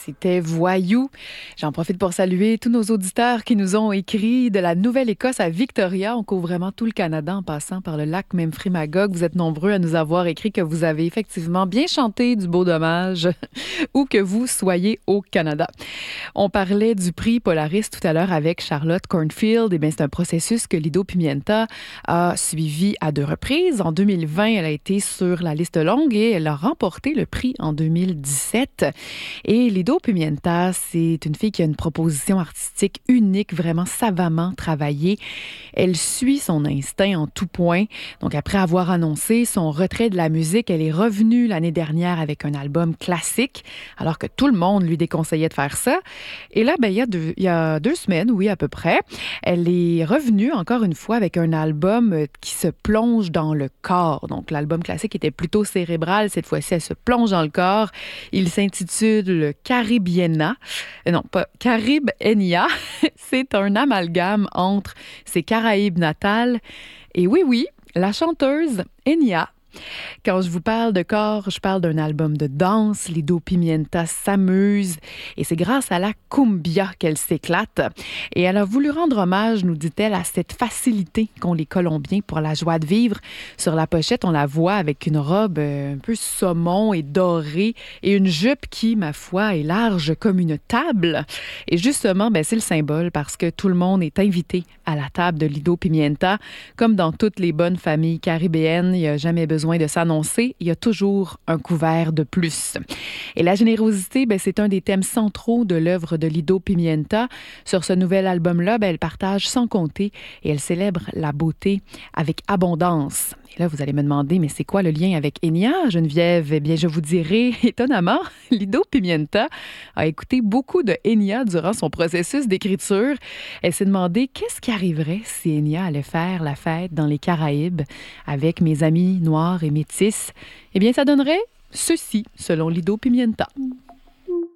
C'était Voyou. J'en profite pour saluer tous nos auditeurs qui nous ont écrit de la Nouvelle-Écosse à Victoria. On couvre vraiment tout le Canada en passant par le lac Memphremagog. Vous êtes nombreux à nous avoir écrit que vous avez effectivement bien chanté du beau dommage où que vous soyez au Canada. On parlait du prix Polaris tout à l'heure avec Charlotte Cornfield. Eh bien, c'est un processus que Lido Pimienta a suivi à 2 reprises. En 2020, elle a été sur la liste longue et elle a remporté le prix en 2017. Et Lido Pimienta, c'est une fille qui a une proposition artistique unique, vraiment savamment travaillée. Elle suit son instinct en tout point. Donc, après avoir annoncé son retrait de la musique, elle est revenue l'année dernière avec un album classique, alors que tout le monde lui déconseillait de faire ça. Et là, il y a 2 semaines, oui, à peu près, elle est revenue encore une fois avec un album qui se plonge dans le corps. Donc, l'album classique était plutôt cérébral. Cette fois-ci, elle se plonge dans le corps. Il s'intitule Caribiena. Non, pas Caribenia. C'est un amalgame entre ses Caraïbes natales et oui, la chanteuse Enya. Quand je vous parle de corps, je parle d'un album de danse. Lido Pimienta s'amuse et c'est grâce à la cumbia qu'elle s'éclate. Et elle a voulu rendre hommage, nous dit-elle, à cette facilité qu'ont les Colombiens pour la joie de vivre. Sur la pochette, on la voit avec une robe un peu saumon et dorée et une jupe qui, ma foi, est large comme une table. Et justement, c'est le symbole parce que tout le monde est invité à la table de Lido Pimienta. Comme dans toutes les bonnes familles caribéennes, il n'y a jamais besoin de s'annoncer, il y a toujours un couvert de plus. Et la générosité, c'est un des thèmes centraux de l'œuvre de Lido Pimienta. Sur ce nouvel album-là, elle partage sans compter et elle célèbre la beauté avec abondance. Et là, vous allez me demander, mais c'est quoi le lien avec Enya, Geneviève? Eh bien, je vous dirai, étonnamment, Lido Pimienta a écouté beaucoup de Enya durant son processus d'écriture. Elle s'est demandé qu'est-ce qui arriverait si Enya allait faire la fête dans les Caraïbes avec mes amis noirs et métis. Eh bien, ça donnerait ceci, selon Lido Pimienta.